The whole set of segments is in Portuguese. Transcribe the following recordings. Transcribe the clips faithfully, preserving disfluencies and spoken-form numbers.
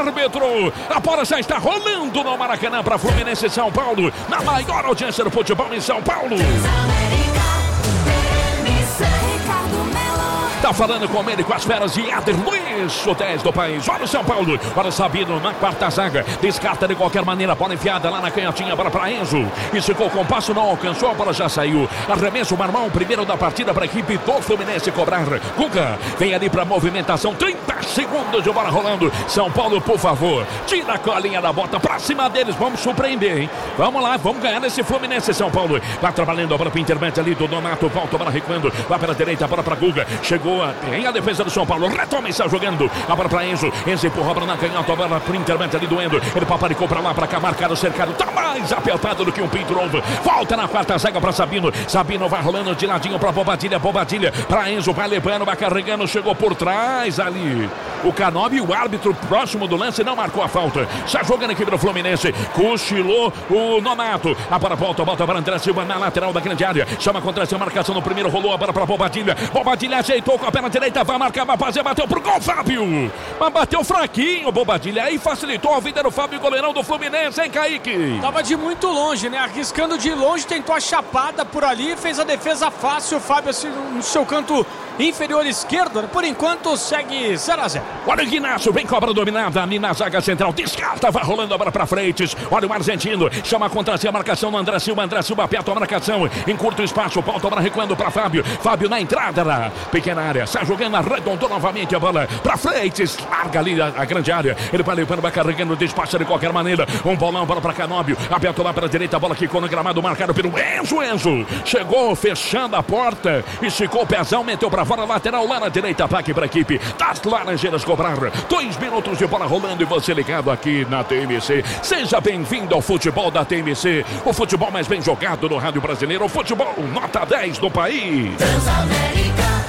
árbitro. A bola já está rolando no Maracanã para Fluminense e São Paulo, na maior audiência do futebol em São Paulo. Tá falando com ele, com as feras de Éder Luiz, o dez do país. Olha o São Paulo, olha o Sabino na quarta zaga. Descarta de qualquer maneira, bola enfiada lá na canhotinha, bola para Enzo. E ficou com passo, não alcançou, a bola já saiu. Arremesso, Marmão, primeiro da partida para a equipe do Fluminense cobrar. Guga vem ali para movimentação, trinta segundos de bola rolando. São Paulo, por favor, tira a colinha da bota pra cima deles, vamos surpreender, hein? Vamos lá, vamos ganhar nesse Fluminense São Paulo. Vai trabalhando a bola para intermédio ali do Donato, volta a bola recuando, vai pela direita, a bola para Guga. Chegou em a defesa do São Paulo, retoma e está jogando a bola para Enzo. Enzo empurra a bola na canhota, a bola para o intermédio ali do Endo. Ele paparicou para lá, para cá, marcado, cercado. Tá mais apertado do que um pinto novo. Volta na quarta zaga para Sabino. Sabino vai rolando de ladinho para Bobadilha. Bobadilha para Enzo, vai levando, vai carregando. Chegou por trás ali o Canobi, o árbitro próximo do lance não marcou a falta. Está jogando a equipe do Fluminense. Cochilou o Nonato. A bola volta, volta para André Silva na lateral da grande área. Chama contra essa marcação no primeiro, rolou a bola para Bobadilha. Bobadilha ajeitou com a perna direita, vai marcar, vai fazer, bateu pro gol, Fábio. Mas bateu fraquinho, Bobadilha. Aí facilitou a vida do Fábio, goleirão do Fluminense, hein, Kaique? Tava de muito longe, né? Arriscando de longe, tentou a chapada por ali, fez a defesa fácil. O Fábio assim, no seu canto inferior esquerdo, por enquanto segue zero a zero. Olha o Guinácio, vem cobra dominada ali na zaga central, descarta, vai rolando a bola pra frente. Olha o argentino, chama contra si a marcação no André Silva. André Silva aperta a marcação, encurta o espaço, volta a bola recuando pra Fábio. Fábio na entrada da pequena área, está jogando, arredondou novamente a bola pra frente, larga ali a, a grande área. Ele vai levando, vai carregando, despacha de qualquer maneira. Um bolão, bola pra Canóbio, aperta lá pra direita, a bola quicou no gramado, marcado pelo Enzo. Enzo chegou fechando a porta, esticou o pezão, meteu pra fora, lateral lá na direita, ataque para a equipe das Laranjeiras cobrar. Dois minutos de bola rolando e você ligado aqui na T M C. Seja bem-vindo ao futebol da T M C, o futebol mais bem jogado no rádio brasileiro, o futebol nota dez do país. Transamérica.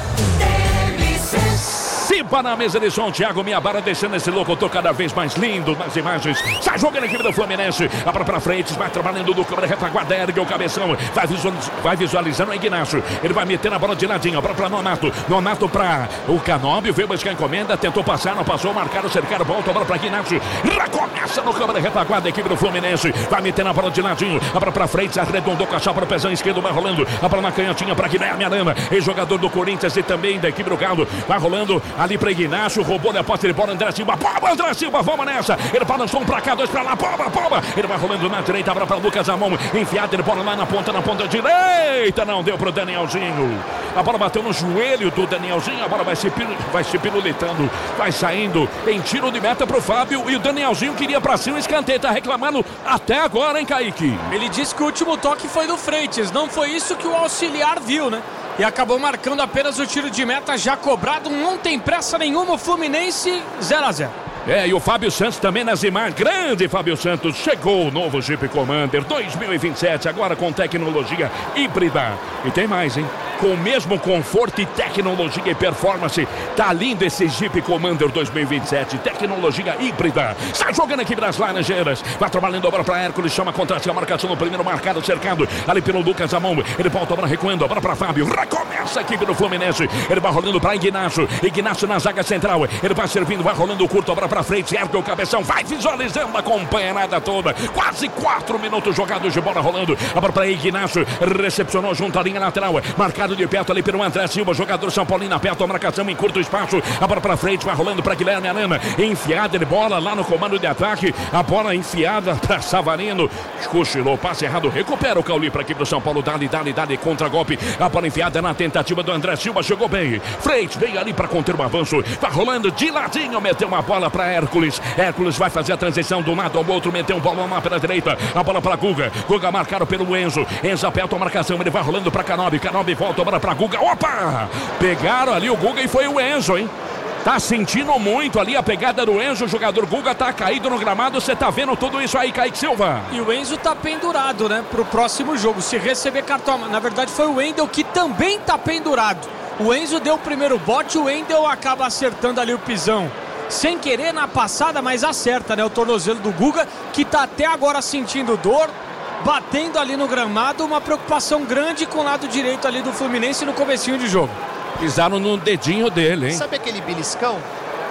Sipa na mesa de som, Thiago Miabara deixando esse locutor cada vez mais lindo nas imagens. Sai jogando a equipe do Fluminense. A bola pra frente, vai trabalhando do câmera retaguarda, ergue o cabeção. Vai, visualiz, vai visualizando o Ignacio. Ele vai metendo a bola de ladinho. A bola pra Nonato. Nonato pra o Canóbio. Veio buscar a encomenda, tentou passar, não passou. Marcaram, cercaram, volta a bola pra Ignacio. Recomeça no câmera retaguarda a equipe do Fluminense. Vai metendo a bola de ladinho. A bola pra frente, arredondou com a chapa no pezão esquerdo. Vai rolando a bola na canhotinha pra Guilherme Arana. Ex-jogador do Corinthians e também da equipe do Galo. Vai rolando ali pra Ignacio, roubou na posse de bola, André Silva, bomba, André Silva, vamos nessa, ele balançou um pra cá, dois pra lá, bomba, bomba, ele vai rolando na direita, abra pra Lucas Amon, enfiado, ele bola lá na ponta, na ponta direita, não deu pro Danielzinho, a bola bateu no joelho do Danielzinho, a bola vai se, vai se pirulitando, vai saindo em tiro de meta pro Fábio, e o Danielzinho queria pra cima, o escanteio, tá reclamando até agora, hein, Kaique? Ele disse que o último toque foi do Freitas, não foi isso que o auxiliar viu, né? E acabou marcando apenas o tiro de meta já cobrado, não tem pressa nenhuma, o Fluminense zero a zero. É, e o Fábio Santos também nas imagens. Grande Fábio Santos. Chegou o novo Jeep Commander dois mil e vinte e sete, agora com tecnologia híbrida. E tem mais, hein? Com o mesmo conforto e tecnologia e performance. Tá lindo esse Jeep Commander dois mil e vinte e sete. Tecnologia híbrida. Está jogando aqui das Laranjeiras. Vai trabalhando a bola para Hércules. Chama contra si a marcação no primeiro marcado, cercado. Ali pelo Lucas Amon. Ele volta a bola recuando. A bola para Fábio. Recomeça a equipe do Fluminense. Ele vai rolando para Ignacio. Ignacio na zaga central. Ele vai servindo, vai rolando o curto. A bola para frente. Ergue o cabeção. Vai visualizando a companheirada toda. Quase quatro minutos jogados de bola rolando. A bola para Ignacio. Recepcionou junto à linha lateral. Marcado de perto ali pelo André Silva. Jogador São Paulino aperta a marcação em curto espaço. A bola para frente. Vai rolando para Guilherme Arana. Enfiada de bola lá no comando de ataque. A bola enfiada para Savarino. Cochilou. Passe errado. Recupera o Cauli para a equipe do São Paulo. Dali, dali, dali. Contra golpe. A bola enfiada na tentativa do André Silva. Chegou bem. Freitas veio ali para conter o avanço. Vai rolando de ladinho. Meteu uma bola para Hércules. Hércules vai fazer a transição do lado ao outro. Meteu um bolão lá pela direita. A bola para Guga. Guga marcado pelo Enzo. Enzo aperta a marcação. Ele vai rolando para Canóbio. Canóbio volta a bola para Guga. Opa! Pegaram ali o Guga e foi o Enzo, hein? Tá sentindo muito ali a pegada do Enzo. O jogador Guga tá caído no gramado. Você tá vendo tudo isso aí, Kaique Silva? E o Enzo tá pendurado, né? Pro próximo jogo. Se receber cartão. Na verdade foi o Wendel que também tá pendurado. O Enzo deu o primeiro bote. O Wendel acaba acertando ali o pisão. Sem querer na passada, mas acerta, né? O tornozelo do Guga, que tá até agora sentindo dor, batendo ali no gramado. Uma preocupação grande com o lado direito ali do Fluminense no comecinho de jogo. Pisaram no dedinho dele, hein? Sabe aquele beliscão?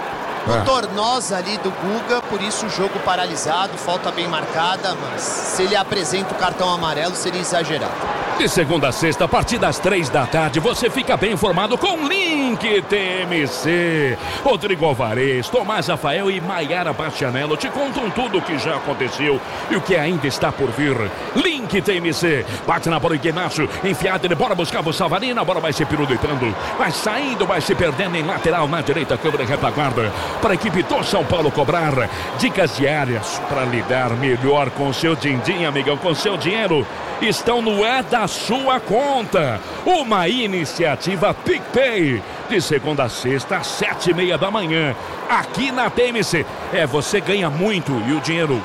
no É. tornozes ali do Guga, por isso o jogo paralisado, falta bem marcada, mas se ele apresenta o cartão amarelo seria exagerado. De segunda a sexta, a partir das três da tarde, você fica bem informado com Link T M C. Rodrigo Alvarez, Tomás Rafael e Maiara Bastianello te contam tudo o que já aconteceu e o que ainda está por vir. Link T M C, bate na bola Ignacio, enfiado, ele bora buscar o Savarino, a bola vai se pirulitando, vai saindo, vai se perdendo em lateral na direita, câmera retaguarda, para a equipe do São Paulo cobrar dicas diárias para lidar melhor com seu din-din, amigão, com seu dinheiro. Estão no É da Sua Conta, uma iniciativa PicPay, de segunda a sexta às sete e meia da manhã, aqui na T M C. É, você ganha muito e o dinheiro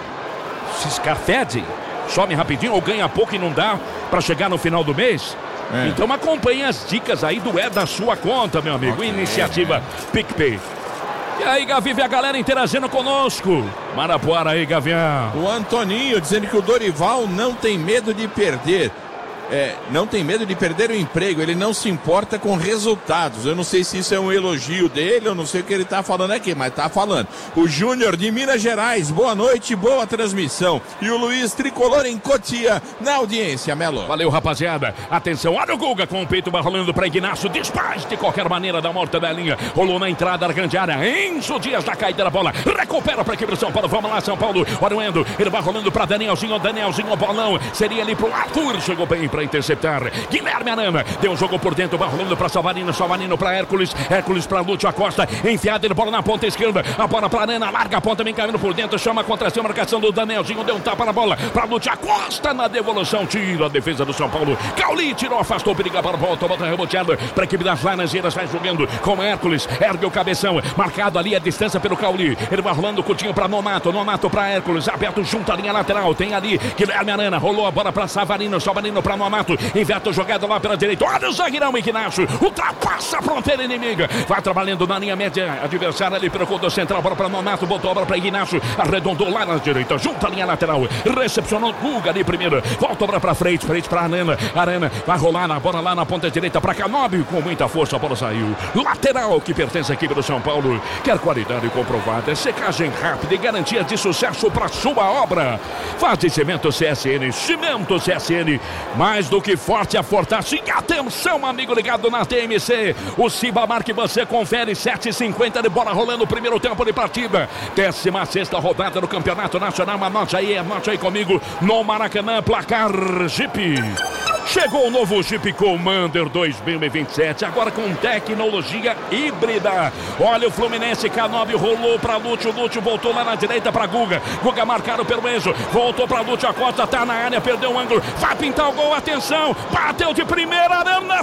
se escafede, some rapidinho ou ganha pouco e não dá para chegar no final do mês. É. Então acompanhe as dicas aí do É da Sua Conta, meu amigo. Okay, iniciativa é. PicPay. E aí, Gavi, vê a galera interagindo conosco. Marapuara aí, Gavião. O Antoninho dizendo que o Dorival não tem medo de perder. É, não tem medo de perder o emprego, ele não se importa com resultados. Eu não sei se isso é um elogio dele, eu não sei o que ele tá falando aqui, mas tá falando. O Júnior de Minas Gerais, boa noite, boa transmissão. E o Luiz Tricolor em Cotia, na audiência, Melo. Valeu, rapaziada. Atenção, olha o Guga com o peito vai rolando para Ignacio, desfaz de qualquer maneira da mortadelinha. Rolou na entrada da grande área, Enzo Dias da caída da bola, recupera para a equipe do São Paulo, vamos lá, São Paulo. Olha o Endo, ele vai rolando para Danielzinho, Danielzinho, bolão, seria ali pro Arthur, chegou bem para interceptar. Guilherme Arana deu um jogo por dentro, vai rolando para Savarino, Savarino para Hércules, Hércules para Lúcio Acosta, enfiado ele, bola na ponta esquerda, a bola para Arana, larga a ponta, vem caindo por dentro, chama contra a marcação do Danielzinho, deu um tapa na bola para Lúcio Acosta na devolução, tira a defesa do São Paulo. Cauli tirou, afastou, periga para a volta, volta reboteada para a equipe das Laranjeiras, vai jogando com Hércules, ergue o cabeção, marcado ali a distância pelo Cauli, ele vai rolando, Coutinho para Nonato, Nonato para Hércules, aberto junto à linha lateral, tem ali Guilherme Arana, rolou a bola para Savarino, Savarino para Nonato, inverte a jogada lá pela direita, olha o zagueirão Ignacio, ultrapassa a fronteira inimiga, vai trabalhando na linha média adversária ali pelo corredor central, bola para Nonato, botou a bola para Ignacio, arredondou lá na direita, junto à linha lateral, recepcionou Guga ali primeiro, volta a bola para frente, frente para Arana, Arana vai rolar na bola lá na ponta direita para Canóbio, com muita força a bola saiu, lateral que pertence à equipe do São Paulo, quer qualidade comprovada, secagem rápida e garantia de sucesso para sua obra, faz de cimento C S N, cimento C S N, mais do que forte a fortaça. E atenção, amigo ligado na T M C, o Cibamar que você confere, sete e cinquenta de bola rolando o primeiro tempo de partida, décima sexta rodada do Campeonato Nacional, anote aí, anote aí comigo, no Maracanã, placar Jeep. Chegou o novo Jeep Commander dois mil e vinte e sete, agora com tecnologia híbrida. Olha o Fluminense, Canóbio rolou para Lúcio, Lúcio voltou lá na direita para Guga, Guga marcado pelo Enzo, voltou para Lúcio Acosta, tá na área, perdeu o ângulo, vai pintar o gol, atenção, bateu de primeira, Arana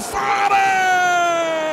fora!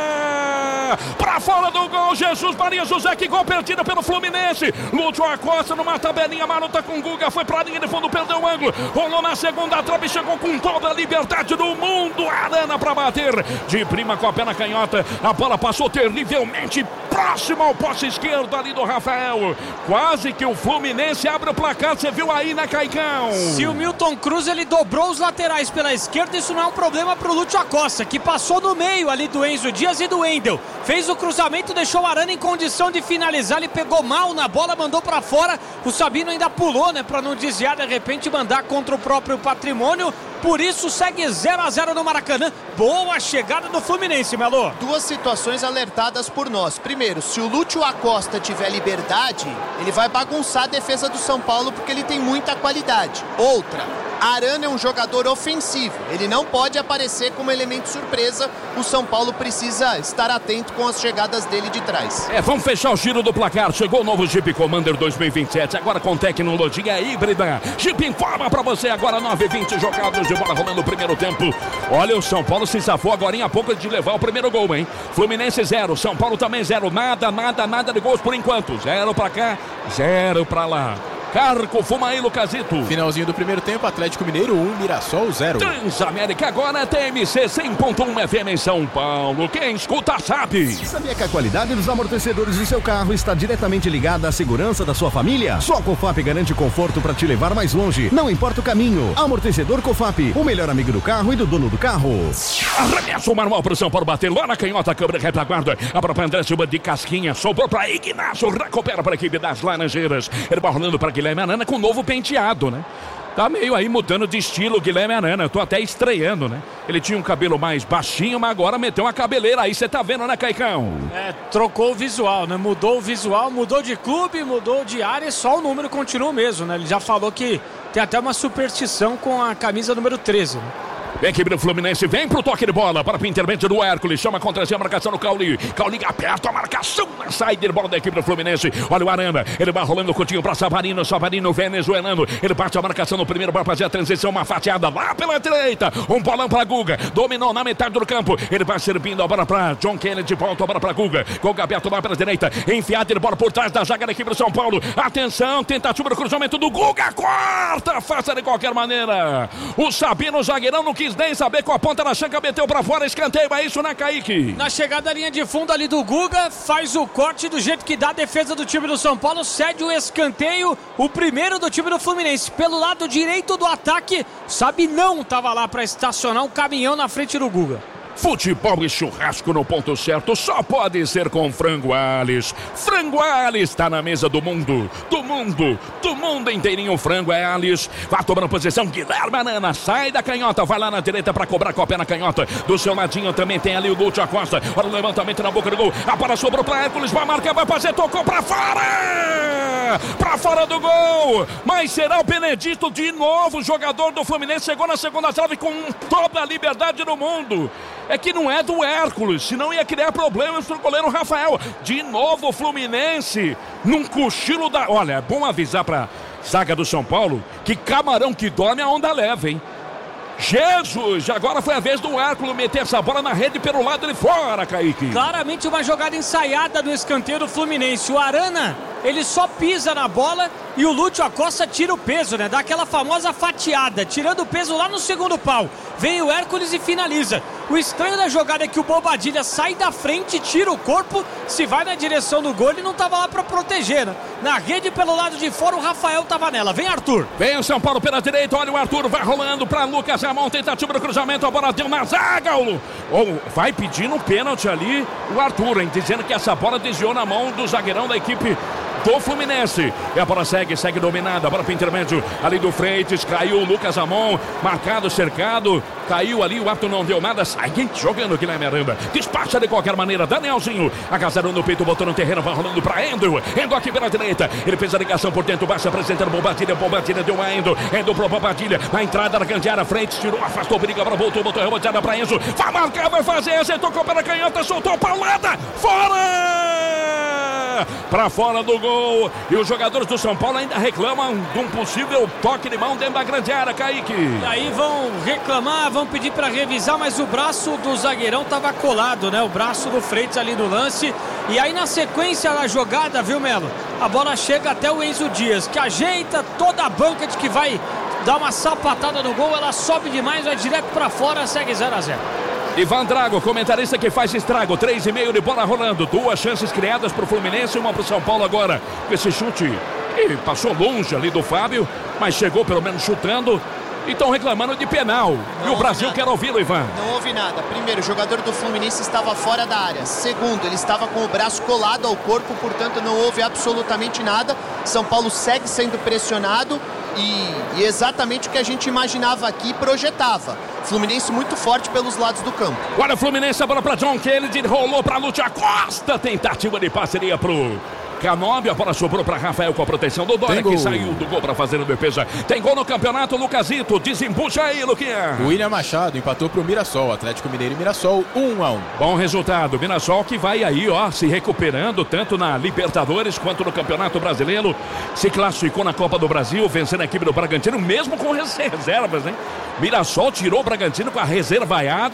Para fora do gol, Jesus Maria José, que gol perdido pelo Fluminense. Lúcio Acosta numa tabelinha maluta com Guga, foi para a linha de fundo, perdeu o ângulo, rolou na segunda trave, chegou com toda a liberdade do mundo, Arana para bater de prima com a perna canhota, a bola passou terrivelmente próximo ao poste esquerdo ali do Rafael, quase que o Fluminense abre o placar, você viu aí, né, Caicão? Se o Milton Cruz ele dobrou os laterais pela esquerda, isso não é um problema pro Lúcio Acosta, que passou no meio ali do Enzo Dias e do Wendel, fez o cruzamento, deixou o Arana em condição de finalizar, ele pegou mal na bola, mandou pra fora, o Sabino ainda pulou, né, pra não desviar, de repente mandar contra o próprio patrimônio. Por isso segue zero a zero no Maracanã. Boa chegada do Fluminense, Melo. Duas situações alertadas por nós. Primeiro, se o Lúcio Acosta tiver liberdade, ele vai bagunçar a defesa do São Paulo porque ele tem muita qualidade. Outra, Arana é um jogador ofensivo. Ele não pode aparecer como elemento surpresa. O São Paulo precisa estar atento com as chegadas dele de trás. É, vamos fechar o giro do placar. Chegou o novo Jeep Commander dois mil e vinte e sete, agora com tecnologia híbrida. Jeep informa pra você agora, nove e vinte jogados de bola rolando o primeiro tempo. Olha, o São Paulo se safou agora em a pouco de levar o primeiro gol, hein? Fluminense zero, São Paulo também zero. Nada, nada, nada de gols por enquanto. Zero pra cá, zero pra lá. Carco, fuma aí, Lucasito. Finalzinho do primeiro tempo, Atlético Mineiro um, Mirassol zero. Transamérica agora é T M C cem ponto um F M em São Paulo. Quem escuta sabe. Sabia que a qualidade dos amortecedores do seu carro está diretamente ligada à segurança da sua família? Só a Cofap garante conforto para te levar mais longe. Não importa o caminho. Amortecedor Cofap, o melhor amigo do carro e do dono do carro. Arremesso manual pro São Paulo bater lá na canhota, câmera retaguarda. A própria André Silva de casquinha, sobrou pra Ignacio, recupera para a equipe das Laranjeiras. Ele vai rolando para Guilherme Arana com um novo penteado, né? Tá meio aí mudando de estilo, Guilherme Arana. Eu tô até estreando, né? Ele tinha um cabelo mais baixinho, mas agora meteu uma cabeleira aí, você tá vendo, né, Caicão? É, trocou o visual, né? Mudou o visual, mudou de clube, mudou de área, só o número continua o mesmo, né? Ele já falou que tem até uma superstição com a camisa número treze, né? Vem equipe do Fluminense, vem pro toque de bola para o intermédio do Hércules, chama contra si a marcação no Cauli, Cauli aperta a marcação na saída de bola da equipe do Fluminense. Olha o Arana, ele vai rolando o coutinho para Savarino, Savarino venezuelano, ele bate a marcação no primeiro para fazer a transição, uma fatiada lá pela direita, um bolão para Guga, dominou na metade do campo, ele vai servindo a bola para John Kennedy, volta a bola para Guga, Guga aberto lá pela direita, enfiado de bola por trás da zaga da equipe do São Paulo, atenção, tentativa do cruzamento do Guga, corta, faça de qualquer maneira, o Sabino, o zagueirão, não quis nem saber, com a ponta na chanca, meteu pra fora, escanteio, é isso, né, Kaique? Na chegada da linha de fundo ali do Guga, faz o corte do jeito que dá a defesa do time do São Paulo, cede o escanteio, o primeiro do time do Fluminense. Pelo lado direito do ataque, Sabinão tava lá pra estacionar um caminhão na frente do Guga. Futebol e churrasco no ponto certo só pode ser com Frango Ales. Frango Ales está na mesa do mundo, do mundo, do mundo inteirinho. Frango Ales vai tomando posição. Guilherme Arana sai da canhota, vai lá na direita para cobrar com a pé na canhota. Do seu ladinho também tem ali o Lúcio Acosta. Olha o levantamento na boca do gol. A bola sobrou para Hércules, vai marcar, vai fazer, tocou para fora! Para fora do gol! Mas será o Benedito de novo, jogador do Fluminense, chegou na segunda trave com toda a liberdade do mundo. É que não é do Hércules, senão ia criar problemas pro goleiro Rafael. De novo o Fluminense, num cochilo da... Olha, é bom avisar pra zaga do São Paulo que camarão que dorme a onda leva, hein? Jesus, agora foi a vez do Hércules meter essa bola na rede pelo lado de fora, Kaique. Claramente uma jogada ensaiada do escanteio do Fluminense. O Arana, ele só pisa na bola e o Lúcio Acosta tira o peso, né? Dá aquela famosa fatiada, tirando o peso lá no segundo pau. Vem o Hércules e finaliza. O estranho da jogada é que o Bobadilha sai da frente, tira o corpo, se vai na direção do gol, ele não tava lá pra proteger, né? Na rede pelo lado de fora, o Rafael tava nela. Vem Arthur. Vem o São Paulo pela direita, olha o Arthur, vai rolando pra Lucas Ramon, tentativa do cruzamento, a bola deu na zaga. O, o, vai pedindo um pênalti ali o Arthur, hein? Dizendo que essa bola desviou na mão do zagueirão da equipe do Fluminense. E a bola segue, segue dominada, a bola para o intermédio ali do Freitas, caiu o Lucas Ramon, marcado, cercado, caiu ali, o Arthur não deu nada, sai jogando Guilherme Arana, despacha de qualquer maneira, Danielzinho, agasalhou no peito, botou no terreno, vai rolando para Endo, Endo aqui pela direita, ele fez a ligação por dentro, vai se apresentando Bobadilha, Bobadilha deu uma Endo, Endo pro Bobadilha, a entrada na grande área, Freitas tirou, afastou, briga, bola voltou, botou reboteada para Enzo, vai marcar, vai fazer, acertou com a pela canhota, soltou a paulada, fora! Para fora do gol, e os jogadores do São Paulo ainda reclamam de um possível toque de mão dentro da grande área, Kaique. E aí vão reclamar, vão pedir para revisar, mas o braço do zagueirão estava colado, né? O braço do Freitas ali no lance. E aí na sequência da jogada, viu, Melo? A bola chega até o Enzo Dias, que ajeita toda a banca de que vai dar uma sapatada no gol, ela sobe demais, vai direto para fora, segue zero a zero. Ivan Drago, comentarista que faz estrago, três e meio de bola rolando, duas chances criadas para o Fluminense, uma para o São Paulo agora, com esse chute, e passou longe ali do Fábio, mas chegou pelo menos chutando, e estão reclamando de penal, não, e o Brasil nada. Quer ouvi-lo, Ivan. Não houve nada. Primeiro, o jogador do Fluminense estava fora da área. Segundo, ele estava com o braço colado ao corpo, portanto não houve absolutamente nada. São Paulo segue sendo pressionado e, e exatamente o que a gente imaginava aqui e projetava. Fluminense muito forte pelos lados do campo. Olha o Fluminense, a bola para John Kennedy, rolou para Lúcio Acosta, tentativa de parceria pro Canóbio, a bola sobrou para Rafael com a proteção do Dória, que saiu do gol para fazer a defesa. Tem gol no campeonato, Lucasito, desembucha aí, Luquinha. O William Machado empatou pro Mirassol, Atlético Mineiro e Mirassol, um a um. Bom resultado, Mirassol que vai aí, ó, se recuperando, tanto na Libertadores quanto no Campeonato Brasileiro, se classificou na Copa do Brasil, vencendo a equipe do Bragantino, mesmo com reservas, né? Mirassol tirou o Bragantino com a reservaiada,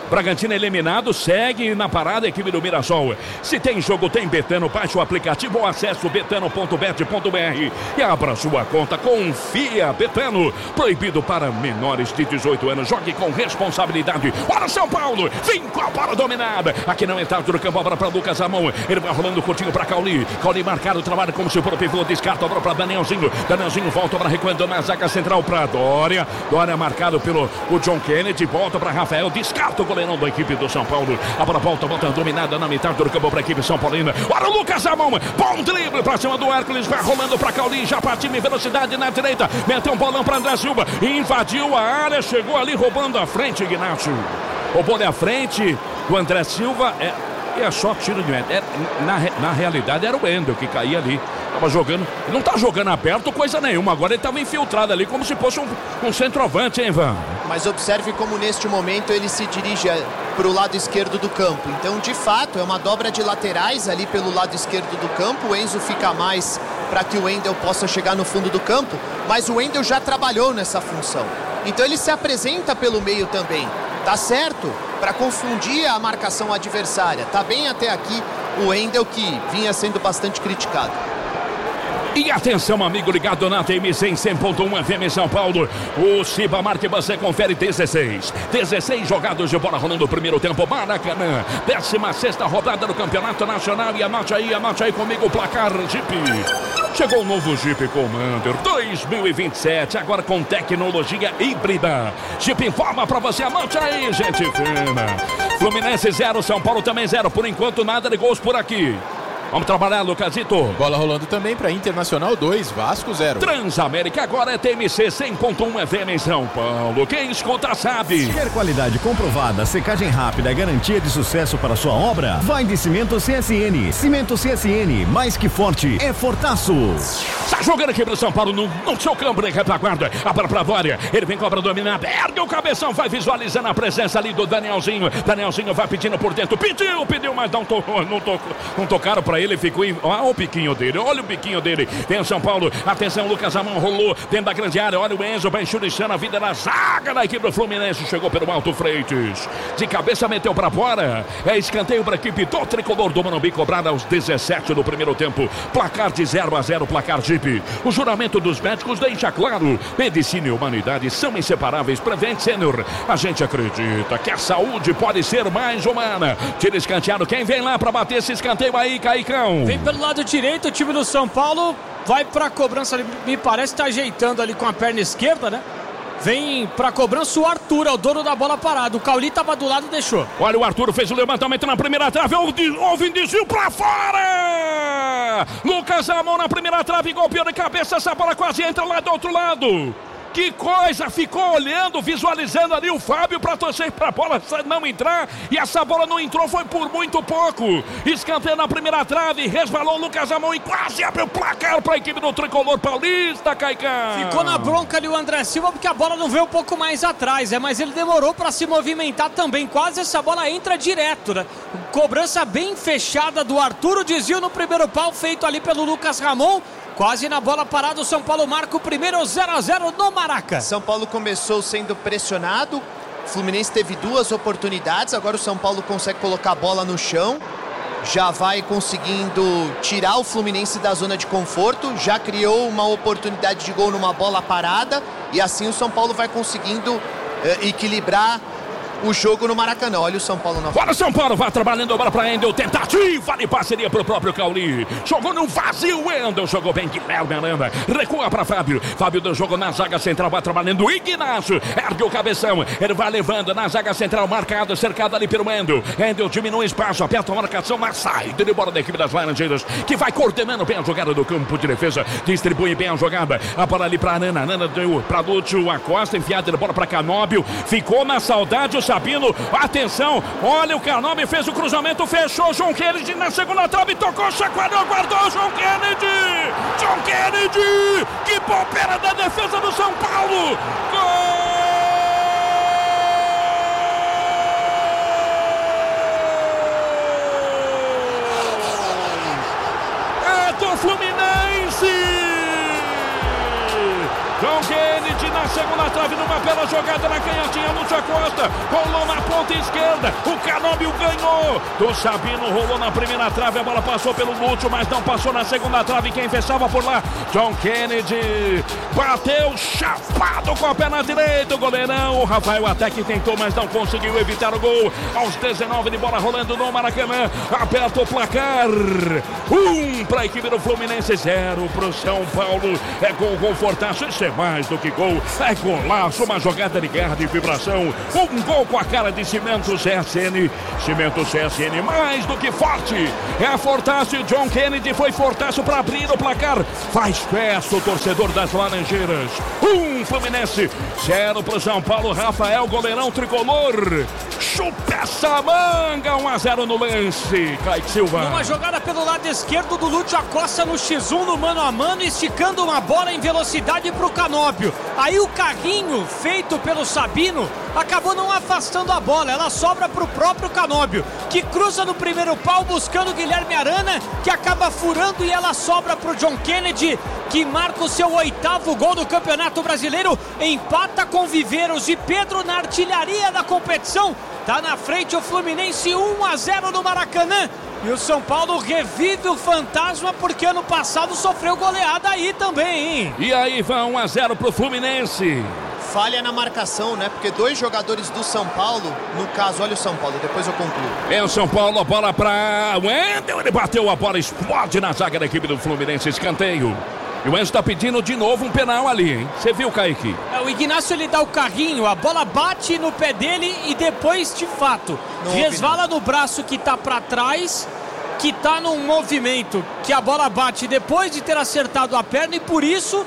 Bragantino eliminado, segue na parada a equipe do Mirassol. Se tem jogo, tem Betano. Baixe o aplicativo ou acesse betano ponto bet ponto br e abra sua conta. Confia, Betano. Proibido para menores de dezoito anos. Jogue com responsabilidade. Olha São Paulo, vem com a bola dominada. Aqui não entra do campo, a bola para Lucas Ramon. Ele vai rolando curtinho para Cauli. Cauli marcado, trabalha como se for o pivô. Descarta a bola para Danielzinho. Danielzinho volta para recuando na zaga central para Dória. Dória marcado pelo o John Kennedy. Volta para Rafael. Descarta o goleiro da equipe do São Paulo. A bola volta, volta dominada na metade do campo para a equipe São Paulina. Olha o Lucas Ramon. Bom drible para cima do Hércules. Vai rolando para Cauli. Já partiu em velocidade na direita. Meteu um bolão para André Silva. Invadiu a área. Chegou ali roubando a frente, Ignacio. Roubou ali a frente do André Silva. É, é só tiro de é, na, na realidade era o Wendel que caía ali. Tava jogando. Não tá jogando aberto coisa nenhuma. Agora ele tava infiltrado ali como se fosse um, um centroavante, hein, Ivan? Mas observe como neste momento ele se dirige para o lado esquerdo do campo. Então, de fato, é uma dobra de laterais ali pelo lado esquerdo do campo. O Enzo fica mais para que o Wendel possa chegar no fundo do campo. Mas o Wendel já trabalhou nessa função. Então ele se apresenta pelo meio também. Tá certo? Para confundir a marcação adversária. Tá bem até aqui o Wendel, que vinha sendo bastante criticado. E atenção, amigo ligado na T M cem ponto um F M São Paulo. O Cibamar que você confere dezesseis. dezesseis jogados de bola rolando o primeiro tempo. Maracanã, décima sexta rodada do Campeonato Nacional. E anote aí, anote aí comigo o placar Jeep. Chegou o novo Jeep Commander dois mil e vinte e sete, agora com tecnologia híbrida. Jeep informa pra você, anote aí, gente fina. Fluminense zero, São Paulo também zero. Por enquanto, nada de gols por aqui. Vamos trabalhar, Lucasito. Bola rolando também para Internacional dois, Vasco zero. Transamérica agora é T M C cem ponto um F M em São Paulo. Quem escuta sabe. Quer qualidade comprovada, secagem rápida e garantia de sucesso para sua obra? Vai de Cimento C S N. Cimento C S N, mais que forte, é fortaço. Está jogando aqui pro São Paulo no, no seu campo, né? Retaguarda. A bola pra Dória. Ele vem cobra dominada. Ergue o cabeção, vai visualizando a presença ali do Danielzinho. Danielzinho vai pedindo por dentro. Pediu, pediu, mas não tocou, não tocou, não tocaram pra ele. Ele ficou em... Olha o biquinho dele, olha o biquinho dele. Tem o São Paulo, atenção, Lucas Ramon rolou dentro da grande área. Olha o Enzo, vai enxuriçando a vida na zaga da equipe do Fluminense. Chegou pelo Alto Freitas. De cabeça meteu pra fora. É escanteio pra equipe do Tricolor do Morumbi, cobrada aos dezessete do primeiro tempo. Placar de zero a zero, placar Jeep. O juramento dos médicos deixa claro: medicina e humanidade são inseparáveis. Prevent Senior. A gente acredita que a saúde pode ser mais humana. Tira escanteado. Quem vem lá pra bater esse escanteio aí, Caicão? Vem pelo lado direito, o time do São Paulo vai pra cobrança ali, me parece que tá ajeitando ali com a perna esquerda, né? Vem pra cobrança o Arthur, é o dono da bola parada. O Cauli tava do lado e deixou. Olha, o Arthur fez o levantamento na primeira trave. Houve um desvio pra fora! Lucas Ramon na primeira trave, golpeou de cabeça. Essa bola quase entra lá do outro lado. Que coisa, ficou olhando, visualizando ali o Fábio para torcer para a bola não entrar, e essa bola não entrou, foi por muito pouco. Escanteio na primeira trave, resvalou o Lucas Ramon e quase abriu o placar para a equipe do Tricolor Paulista, Caicão. Ficou na bronca ali o André Silva porque a bola não veio um pouco mais atrás, é, mas ele demorou para se movimentar também, quase essa bola entra direto, né? Cobrança bem fechada do Arthur, o desvio no primeiro pau feito ali pelo Lucas Ramon. Quase na bola parada, o São Paulo marca o primeiro zero a zero no Maraca. São Paulo começou sendo pressionado, o Fluminense teve duas oportunidades, agora o São Paulo consegue colocar a bola no chão, já vai conseguindo tirar o Fluminense da zona de conforto, já criou uma oportunidade de gol numa bola parada, e assim o São Paulo vai conseguindo eh, equilibrar o jogo no Maracanã. Olha o São Paulo na frente. Olha o São Paulo, vai trabalhando a bola para Endel, tentativa de parceria pro próprio Cauli. Jogou no vazio, Endel jogou bem, Guilherme Aranda, recua para Fábio. Fábio deu jogo na zaga central, vai trabalhando Ignacio, ergue o cabeção, ele vai levando na zaga central, marcado, cercado ali pelo Endel. Endel diminui espaço, aperta a marcação, mas sai de bola da equipe das Laranjeiras, que vai coordenando bem a jogada do campo de defesa, distribui bem a jogada, a bola ali para Nana, Nana deu para Lúcio Acosta, enfiada de bola para Canóbio, ficou na saudade o Sabino, atenção, olha o Canóbio, fez o cruzamento, fechou, João Kennedy na segunda trave, tocou, chacoalhou, guardou, João Kennedy, João Kennedy, que bobeira da defesa do São Paulo, gol! É do Fluminense! João Kennedy na na segunda trave, numa bela jogada na canhotinha, Lúcio Acosta, rolou na ponta esquerda, o Canóbio ganhou, do Sabino rolou na primeira trave, a bola passou pelo Lúcio, mas não passou na segunda trave, quem fechava por lá, John Kennedy, bateu chapado com a perna direita, o goleirão, o Rafael até que tentou, mas não conseguiu evitar o gol, aos dezenove de bola rolando no Maracanã, aperta o placar, um para a equipe do Fluminense, zero para o São Paulo, é gol confortável, isso é mais do que gol, é golaço, uma jogada de guerra, de vibração, um gol com a cara de Cimento C S N, Cimento C S N mais do que forte, é Fortaço, John Kennedy foi Fortaço para abrir o placar, faz festa o torcedor das Laranjeiras, um Fluminense, zero para o São Paulo, Rafael, goleirão tricolor, chupa essa manga, um a zero no lance, Kaique Silva. Uma jogada pelo lado esquerdo do Lúcio Acosta no X um, no mano a mano, esticando uma bola em velocidade para o Canóbio. Aí o carrinho feito pelo Sabino acabou não afastando a bola, ela sobra para o próprio Canóbio, que cruza no primeiro pau buscando o Guilherme Arana, que acaba furando, e ela sobra para o John Kennedy, que marca o seu oitavo gol do Campeonato Brasileiro, empata com Viveiros e Pedro na artilharia da competição. Tá na frente o Fluminense, um a zero no Maracanã. E o São Paulo revive o fantasma, porque ano passado sofreu goleada aí também, hein? E aí vai um a zero pro Fluminense. Falha na marcação, né? Porque dois jogadores do São Paulo, no caso, olha o São Paulo, depois eu concluo. É o São Paulo, a bola para Wendel, ele bateu a bola, explode na zaga da equipe do Fluminense, escanteio. E o Enzo tá pedindo de novo um penal ali, hein? Você viu, Kaique? É, o Ignacio, ele dá o carrinho, a bola bate no pé dele e depois, de fato, não resvala no braço que tá pra trás, que tá num movimento que a bola bate depois de ter acertado a perna, e por isso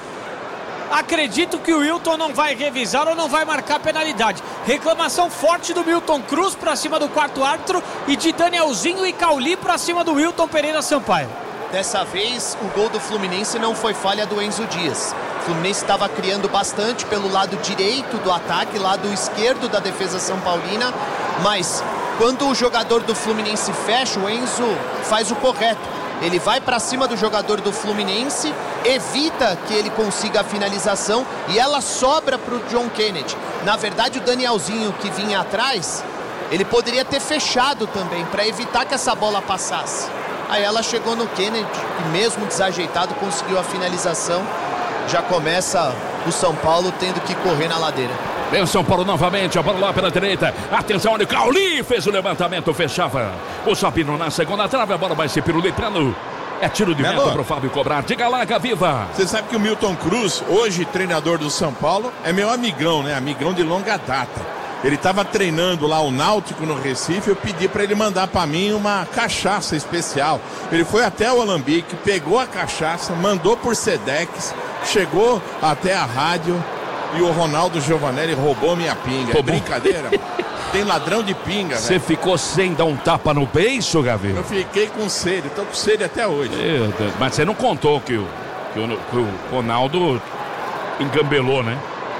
acredito que o Wilton não vai revisar ou não vai marcar penalidade. Reclamação forte do Milton Cruz pra cima do quarto árbitro e de Danielzinho e Cauli pra cima do Wilton Pereira Sampaio. Dessa vez, o gol do Fluminense não foi falha do Enzo Dias. O Fluminense estava criando bastante pelo lado direito do ataque, lado esquerdo da defesa são paulina, mas quando o jogador do Fluminense fecha, o Enzo faz o correto. Ele vai para cima do jogador do Fluminense, evita que ele consiga a finalização e ela sobra para o John Kennedy. Na verdade, o Danielzinho, que vinha atrás, ele poderia ter fechado também para evitar que essa bola passasse. Aí ela chegou no Kennedy, que mesmo desajeitado conseguiu a finalização. Já começa o São Paulo tendo que correr na ladeira. Vem o São Paulo novamente, a bola lá pela direita. Atenção, olha o Cauli, fez o levantamento, fechava. O Sabino na segunda trave, a bola vai ser pirulitando. É tiro de meta pro Fábio cobrar. Diga lá, Gaviva. Você sabe que o Milton Cruz, hoje treinador do São Paulo, é meu amigão, né? Amigão de longa data. Ele estava treinando lá o Náutico no Recife, eu pedi para ele mandar para mim uma cachaça especial. Ele foi até o Alambique, pegou a cachaça, mandou por Sedex, chegou até a rádio e o Ronaldo Giovanelli roubou minha pinga. Pô, é brincadeira? Tem ladrão de pinga, velho. Você ficou sem dar um tapa no beiço, Gavi? Eu fiquei com sede, tô com sede até hoje. Meu Deus, mas você não contou que o, que o, que o Ronaldo engambelou, né?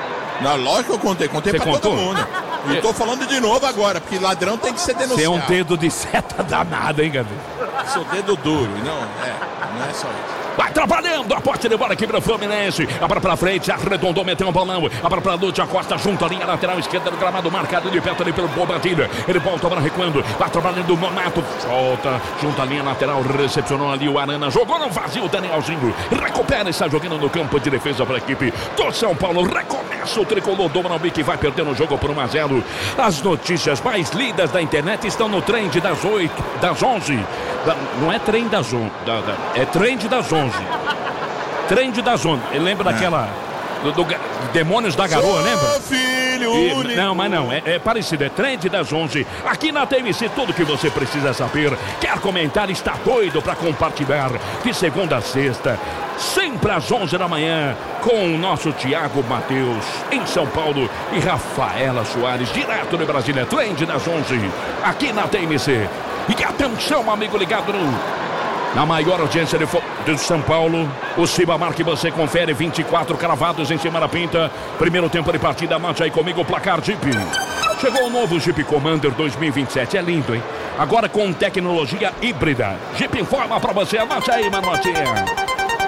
Na lógico que eu contei, contei Você pra contou? todo mundo. E tô falando de novo agora, porque ladrão tem que ser denunciado. Você é um dedo de seta danado, hein, Gavi? Sou dedo duro, não é, não é só isso. Vai trabalhando, a poste de bola aqui para o Fluminense. A bola pra frente, arredondou, meteu um bolão. A bola pra Lúcio Acosta, junto à linha lateral esquerda do gramado, marcado de perto ali pelo Bobadilha. Ele volta, a bola recuando, vai trabalhando o Nonato. Solta, junto à linha lateral, recepcionou ali o Arana. Jogou no vazio o Danielzinho. Recupera, está jogando no campo de defesa para a equipe do São Paulo. Recomeça o tricolor do Morumbi, que vai perdendo o jogo por um a zero. As notícias mais lidas da internet estão no trend das oito, das onze. Da, não é trem das onze, da, da, é trend das onze. Trend das onze. Ele lembra é. daquela do, do, do Demônios da Garoa, lembra? Filho e, único. Não, mas não, é, é parecido, é trend das onze. Aqui na T M C, tudo que você precisa saber. Quer comentar, está doido para compartilhar. De segunda a sexta, sempre às onze da manhã, com o nosso Thiago Matheus em São Paulo e Rafaela Soares, direto de Brasília. Trend das onze, aqui na T M C. E atenção, amigo ligado no... Na maior audiência de, de São Paulo, o Cibamar, que você confere, vinte e quatro cravados em cima da pinta. Primeiro tempo de partida, mate aí comigo o placar Jeep. Chegou o novo Jeep Commander dois mil e vinte e sete, é lindo, hein? Agora com tecnologia híbrida. Jeep informa pra você, mate aí, Manotinha.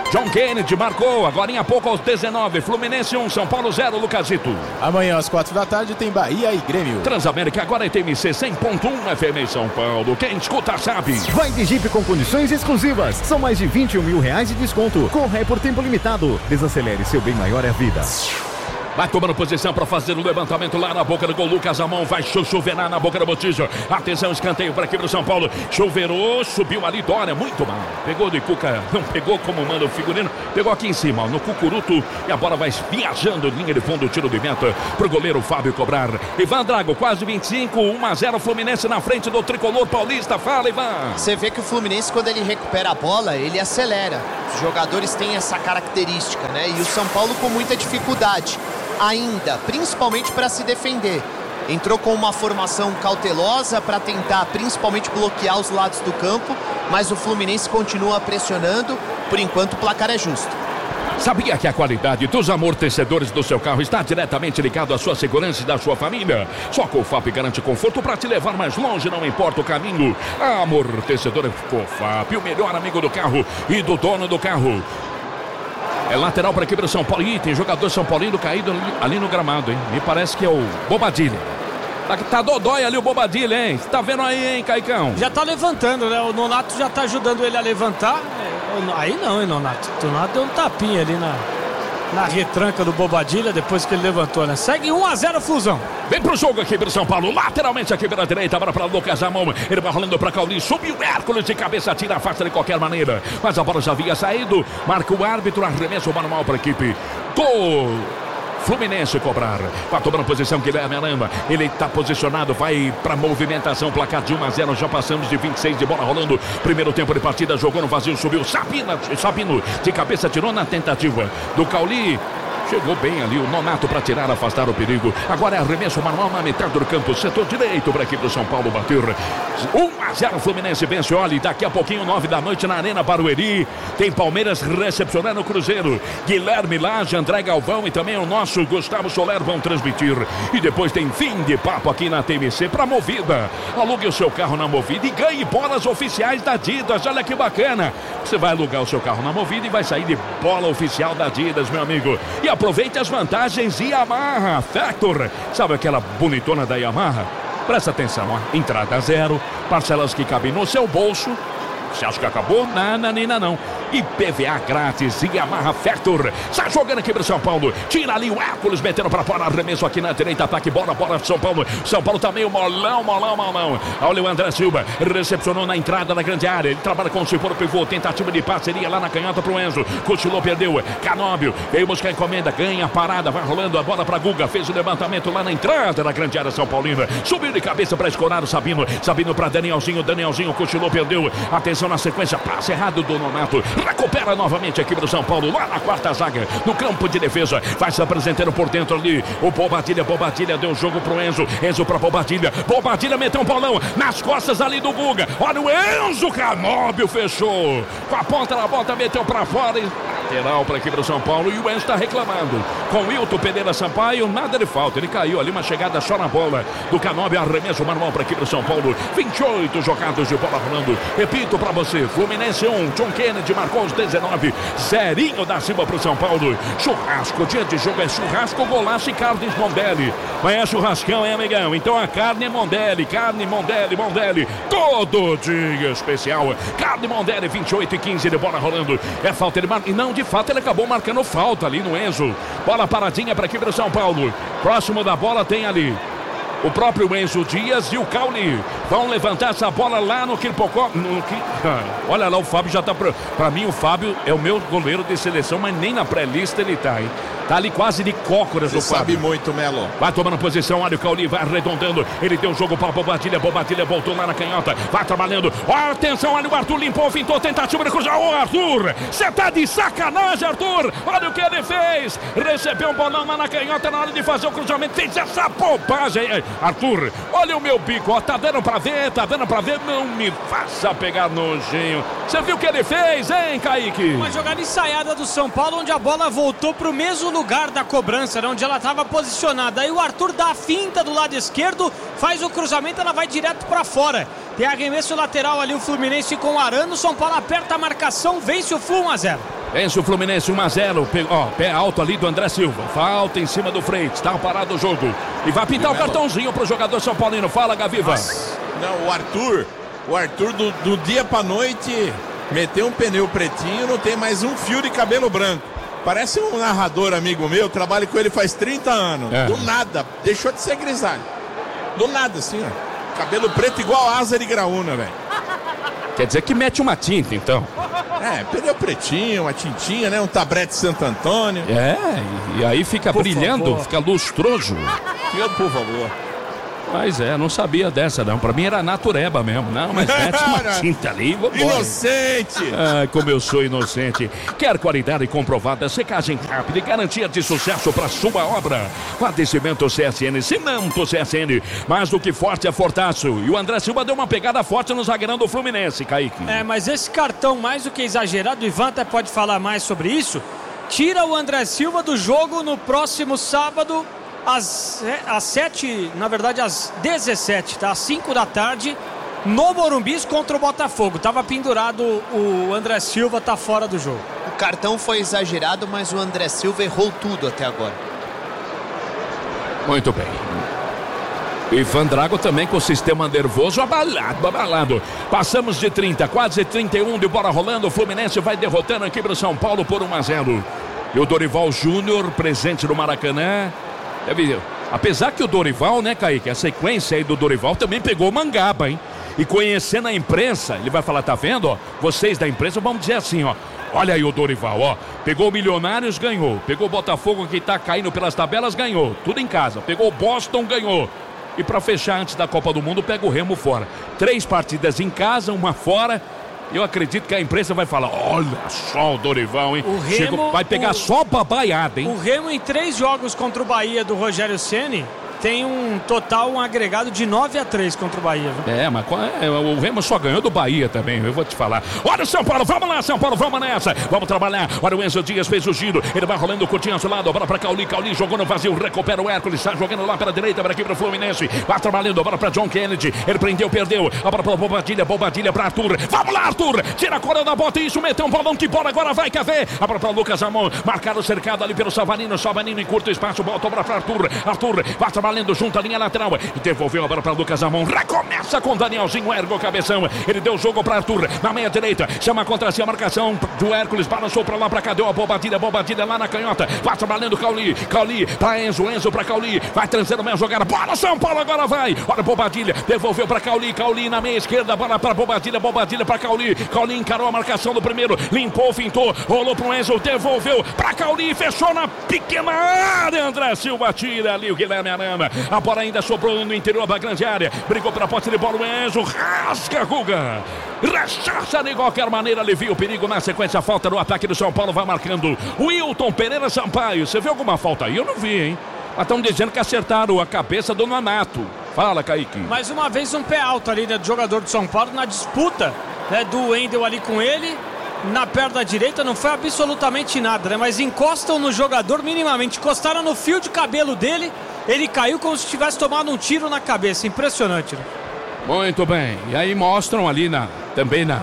John Kennedy marcou, agora em pouco aos dezenove. Fluminense um, São Paulo zero, Lucasito. Amanhã às quatro da tarde tem Bahia e Grêmio. Transamérica agora é T M C cem ponto um F M São Paulo. Quem escuta sabe. Vai de Jeep com condições exclusivas. São mais de vinte e um mil reais de desconto. Corre por tempo limitado. Desacelere, seu bem maior é a vida. Vai tomando posição para fazer o levantamento lá na boca do gol. Lucas Amon vai choverar na boca da botija. Atenção, escanteio para aqui pro São Paulo. Choverou, subiu ali Dória, muito mal. Pegou de Cuca, não pegou como manda o figurino. Pegou aqui em cima, no cucuruto. E a bola vai viajando, linha de fundo, tiro de meta pro goleiro Fábio cobrar. Ivan Drago, quase vinte e cinco, um a zero Fluminense na frente do tricolor paulista. Fala, Ivan. Você vê que o Fluminense, quando ele recupera a bola, ele acelera. Os jogadores têm essa característica, né? E o São Paulo com muita dificuldade ainda, principalmente para se defender. Entrou com uma formação cautelosa para tentar principalmente bloquear os lados do campo, mas o Fluminense continua pressionando. Por enquanto o placar é justo. Sabia que a qualidade dos amortecedores do seu carro está diretamente ligado à sua segurança e da sua família? Só a Cofap garante conforto para te levar mais longe, não importa o caminho. A amortecedora Cofap, o melhor amigo do carro e do dono do carro. É lateral para a equipe do São Paulo. Ih, tem jogador São Paulino caído ali, ali no gramado, hein? Me parece que é o Bobadilha. Tá, tá dodói ali o Bobadilha, hein? Você tá vendo aí, hein, Caicão? Já tá levantando, né? O Nonato já tá ajudando ele a levantar. Aí não, hein, Nonato? O Nonato deu um tapinha ali na, na retranca do Bobadilha depois que ele levantou, né? Segue um a zero Flusão. Vem pro jogo aqui pro São Paulo, lateralmente aqui pela direita, agora para Lucas Amon, ele vai rolando para Cauli, subiu o Hércules de cabeça, tira, afasta de qualquer maneira, mas a bola já havia saído, marca o árbitro, arremesso manual para a equipe do Fluminense cobrar. Vai tomando posição Guilherme Aramba. Ele está posicionado, vai para movimentação. Placar de um a zero. Já passamos de vinte e seis de bola rolando. Primeiro tempo de partida, jogou no vazio, subiu. Sabina, Sabino de cabeça, tirou na tentativa do Cauli. Chegou bem ali o Nonato para tirar, afastar o perigo. Agora é arremesso manual na metade do campo. Setor direito para a equipe do São Paulo bater. um a zero Fluminense vence. Olha, daqui a pouquinho, nove da noite na Arena Barueri. Tem Palmeiras recepcionando o Cruzeiro. Guilherme Lage, André Galvão e também o nosso Gustavo Soler vão transmitir. E depois tem fim de papo aqui na T M C para Movida. Alugue o seu carro na Movida e ganhe bolas oficiais da Adidas. Olha que bacana. Você vai alugar o seu carro na Movida e vai sair de bola oficial da Adidas, meu amigo. E a aproveite as vantagens Yamaha Factor. Sabe aquela bonitona da Yamaha? Presta atenção, ó. Entrada zero, parcelas que cabem no seu bolso. Você acha que acabou? Não, não, não, não. I P V A grátis e Yamaha Factor. Sai jogando aqui pro São Paulo. Tira ali o Hércules, metendo pra fora. Arremesso aqui na direita. Ataque, bola, bola São Paulo. São Paulo tá meio molão, molão, molão. Olha o André Silva. Recepcionou na entrada da grande área. Ele trabalha com o Ciporo Pivô. Tentativa de parceria lá na canhota pro Enzo. Cochilou, perdeu. Canóbio. Veio buscar a encomenda. Ganha a parada. Vai rolando a bola pra Guga. Fez o levantamento lá na entrada da grande área São Paulina. Subiu de cabeça pra escorar o Sabino. Sabino pra Danielzinho. Danielzinho cochilou, perdeu. Atenção na sequência. Passe errado do Nonato. Recupera novamente a equipe do São Paulo, lá na quarta zaga, no campo de defesa, vai se apresentando por dentro ali, o Bobadilha, Bobadilha deu jogo pro Enzo, Enzo pra Bobadilha, Bobadilha meteu um bolão nas costas ali do Guga, olha o Enzo, Canóbio fechou, com a ponta na bota, meteu pra fora, e lateral pra equipe do São Paulo, e o Enzo tá reclamando, com o Hilton Pereira Sampaio, nada de falta, ele caiu ali, uma chegada só na bola do Canóbio, arremesso manual pra equipe do São Paulo, vinte e oito jogados de bola rolando, repito pra você, Fluminense um, John Kennedy marcou os dezenove, zerinho da Silva pro São Paulo. Churrasco, dia de jogo é churrasco, golaço e carnes Mondelli. Mas é churrascão, é, amigão? Então a carne é Mondelli, carne Mondelli, Mondelli, todo dia especial. Carne Mondelli, vinte e oito e quinze de bola rolando. É falta, ele marca. E não, de fato, ele acabou marcando falta ali no Enzo. Bola paradinha para a equipe do São Paulo. Próximo da bola tem ali o próprio Enzo Dias e o Cauli vão levantar essa bola lá no Quirpocó. No... Olha lá, o Fábio já tá... Pra... pra mim, o Fábio é o meu goleiro de seleção, mas nem na pré-lista ele tá, hein? Tá ali quase de cócoras o Fábio. Sabe muito, Melo. Vai tomando posição, olha o Cauli, vai arredondando. Ele deu jogo para Bobadilha, Bobadilha voltou lá na canhota. Vai trabalhando. Ó, atenção, olha o Arthur limpou, fintou, tentativa de cruzar. Ô, Arthur, você tá de sacanagem, Arthur. Olha o que ele fez. Recebeu um bolão lá na canhota na hora de fazer o cruzamento. Fez essa bobagem. Arthur, olha o meu bico, ó, tá dando pra ver, tá dando pra ver. Não me faça pegar nojinho. Você viu o que ele fez, hein, Kaique? Uma jogada ensaiada do São Paulo, onde a bola voltou pro mesmo lugar da cobrança, né, onde ela estava posicionada. Aí o Arthur dá a finta do lado esquerdo, faz o cruzamento, ela vai direto pra fora. Tem arremesso lateral ali, o Fluminense com o Arana. O São Paulo aperta a marcação, vence o Flu um a zero. Vence o Fluminense um a zero. Ó, pé alto ali do André Silva. Falta em cima do Freitas. Tá parado o jogo. E vai pintar o cartãozinho pro jogador São Paulino. Fala, Gaviva. Não, o Arthur. O Arthur do, do dia pra noite meteu um pneu pretinho. Não tem mais um fio de cabelo branco. Parece um narrador amigo meu. Trabalho com ele faz trinta anos. É. Do nada. Deixou de ser grisalho. Do nada, assim, ó. Cabelo preto igual asa de graúna, velho. Quer dizer que mete uma tinta, então. É, pneu pretinho, uma tintinha, né? Um tabrete Santo Antônio. É, e, e aí fica por brilhando, favor. Fica lustroso. Fica, por favor. Mas é, não sabia dessa não. Pra mim era natureba mesmo. Não, mas mete uma tinta ali. Vambora. Inocente! Ah, como eu sou inocente. Quer qualidade comprovada, secagem rápida e garantia de sucesso pra sua obra. Padecimento C S N, Cimento C S N. Mais do que forte é fortaço. E o André Silva deu uma pegada forte no zagueirão do Fluminense, Kaique. É, mas esse cartão mais do que exagerado, o Ivan até pode falar mais sobre isso. Tira o André Silva do jogo no próximo sábado. Às, às sete, na verdade às dezessete, tá? Às cinco da tarde, no Morumbi contra o Botafogo. Tava pendurado, o André Silva tá fora do jogo. O cartão foi exagerado, mas o André Silva errou tudo até agora. Muito bem. Ivan Drago também com o sistema nervoso abalado, abalado. Passamos de trinta, quase trinta e um de bola rolando. O Fluminense vai derrotando aqui pro São Paulo por um a zero. E o Dorival Júnior presente no Maracanã. Deve, apesar que o Dorival, né, Kaique, a sequência aí do Dorival também pegou Mangaba, hein? E conhecendo a imprensa, ele vai falar, tá vendo, ó? Vocês da imprensa vão dizer assim, ó. Olha aí o Dorival, ó. Pegou o Milionários, ganhou. Pegou o Botafogo que tá caindo pelas tabelas, ganhou. Tudo em casa. Pegou o Boston, ganhou. E pra fechar antes da Copa do Mundo, pega o Remo fora. Três partidas em casa, uma fora. Eu acredito que a imprensa vai falar, olha só o Dorival, hein? O Remo, Chegou, vai pegar o, só babaiada, hein? O Remo em três jogos contra o Bahia do Rogério Ceni tem um total, um agregado de nove a três contra o Bahia. Viu? É, mas é, o Remo só ganhou do Bahia também, eu vou te falar. Olha o São Paulo, vamos lá, São Paulo, vamos nessa. Vamos trabalhar. Olha o Enzo Dias, fez o giro. Ele vai rolando o curtinho ao lado, bola pra Cauli. Cauli jogou no vazio, recupera o Hércules. Está jogando lá pela direita, para aqui pro Fluminense. Vai trabalhando, bola pra John Kennedy. Ele prendeu, perdeu. A bola pra Bobadilha, Bobadilha pra Arthur. Vamos lá, Arthur. Tira a corda da bota, isso, meteu um bolão, que bola agora vai, quer ver? A bola pra Lucas Amon. Marcado, cercado ali pelo Savarino. Savarino em curto espaço, volta a bola pra Arthur. Arthur vai trabalhando junto à linha lateral. E devolveu a bola para Lucas Amon. Recomeça com Danielzinho, ergo cabeção. Ele deu o jogo para Arthur na meia direita. Chama contra si a marcação do Hércules. Balançou para lá, para cá. Deu a Bobadilha. Bobadilha lá na canhota. Vai trabalhando Cauli. Cauli para Enzo. Enzo para Cauli. Vai transando meia jogada. Bola São Paulo agora vai. Olha Bobadilha. Devolveu para Cauli. Cauli na meia esquerda. Bola para Bobadilha. Bobadilha para Cauli. Cauli encarou a marcação do primeiro. Limpou, fintou. Rolou para o Enzo. Devolveu para Cauli. Fechou na pequena área. André Silva tira ali o Guilherme Arana. A bola ainda sobrou no interior da grande área. Brigou pela posse de bola o Enzo. Rasga, Guga. Rechaça de qualquer maneira. Alivia o perigo na sequência. Falta no ataque do São Paulo. Vai marcando o Wilton Pereira Sampaio. Você viu alguma falta aí? Eu não vi, hein? Mas estão dizendo que acertaram a cabeça do Nonato. Fala, Kaique. Mais uma vez um pé alto ali, né, do jogador do São Paulo na disputa, né, do Wendel ali com ele. Na perna direita não foi absolutamente nada, né? Mas encostam no jogador minimamente. Encostaram no fio de cabelo dele. Ele caiu como se tivesse tomado um tiro na cabeça. Impressionante, né? Muito bem. E aí mostram ali na, também na,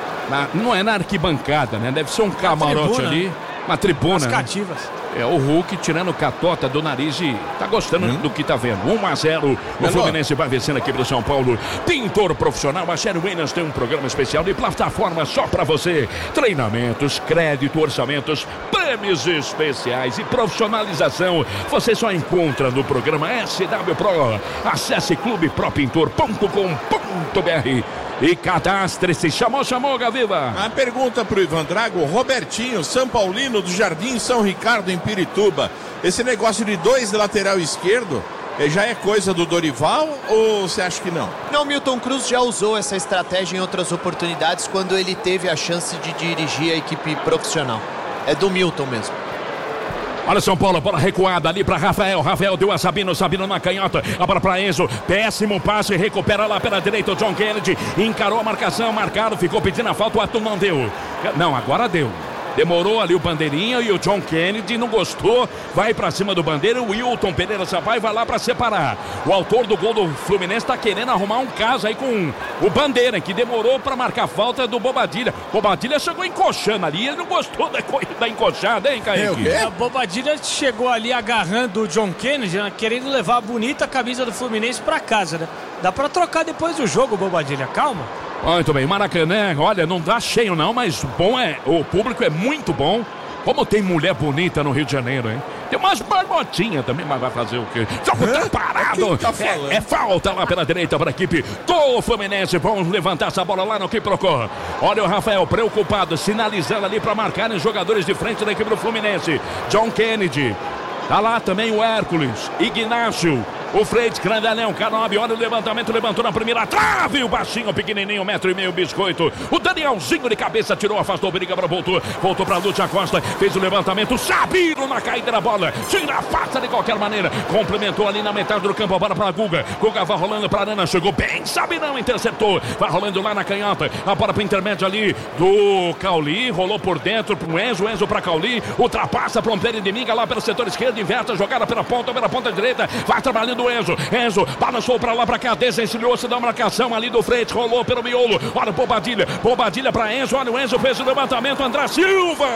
na não é na arquibancada, né? Deve ser um camarote tribuna, ali. Uma tribuna. As cativas. Né? É o Hulk tirando catota do nariz e tá gostando hum. do que tá vendo. um a zero. O Fluminense vai vencendo aqui pro São Paulo. Pintor profissional. A Sherry Williams tem um programa especial de plataforma só pra você. Treinamentos, crédito, orçamentos, prêmios especiais e profissionalização. Você só encontra no programa S W Pro. Acesse clube pro pintor ponto com ponto b r e cadastre-se. Chamou, chamou, Gaviva. A pergunta pro Ivan Drago. Robertinho, São Paulino do Jardim São Ricardo em Pirituba. Esse negócio de dois de lateral esquerdo já é coisa do Dorival ou você acha que não? Não, Milton Cruz já usou essa estratégia em outras oportunidades quando ele teve a chance de dirigir a equipe profissional. É do Milton mesmo. Olha São Paulo, bola recuada ali para Rafael. Rafael deu a Sabino, Sabino na canhota. A bola para Enzo. Péssimo passe, recupera lá pela direita o John Kennedy. Encarou a marcação, marcado, ficou pedindo a falta, o Arthur não deu. Não, agora deu. Demorou ali o Bandeirinha e o John Kennedy não gostou. Vai pra cima do Bandeira. O Wilton Pereira Sampaio vai lá pra separar. O autor do gol do Fluminense tá querendo arrumar um caso aí com o Bandeira, que demorou pra marcar falta do Bobadilha. Bobadilha chegou encoxando ali. Ele não gostou da, da encoxada, hein, Kaique? É, a Bobadilha chegou ali agarrando o John Kennedy, né, querendo levar a bonita camisa do Fluminense pra casa, né? Dá pra trocar depois do jogo, Bobadilha. Calma. Muito bem, Maracanã, olha, não dá cheio não, mas bom é, o público é muito bom. Como tem mulher bonita no Rio de Janeiro, hein? Tem umas barbotinhas também, mas vai fazer o quê? Jogo tá parado. Tá é, é falta lá pela direita para a equipe do Fluminense. Vamos levantar essa bola lá no que procura. Olha o Rafael preocupado, sinalizando ali para marcar os jogadores de frente da equipe do Fluminense. John Kennedy. Tá lá também o Hércules, Ignácio, o Freitas, Grandalhão, Canobi, olha o levantamento, levantou na primeira trave, o baixinho, pequenininho, um metro e meio, biscoito. O Danielzinho de cabeça tirou, afastou, periga, voltou, voltou pra Lúcia Costa, fez o levantamento, Sabino na caída da bola, tira a faca de qualquer maneira, complementou ali na metade do campo, a bola pra Guga, Guga vai rolando pra Arana, chegou bem, Sabinão interceptou, vai rolando lá na canhota, a bola pro intermédio ali do Cauli, rolou por dentro pro Enzo, Enzo pra Cauli, ultrapassa pra um pé de miga lá pelo setor esquerdo, inverte a jogada pela ponta, pela ponta direita, vai trabalhando o Enzo, Enzo balançou pra lá, pra cá, desencilhou-se da marcação ali do Freitas, rolou pelo miolo, olha o Bobadilha, Bobadilha pra Enzo, olha o Enzo, fez o levantamento, André Silva,